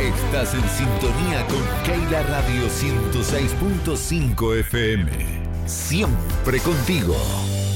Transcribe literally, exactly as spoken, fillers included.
Estás en sintonía con Keila Radio ciento seis punto cinco F M. Siempre contigo.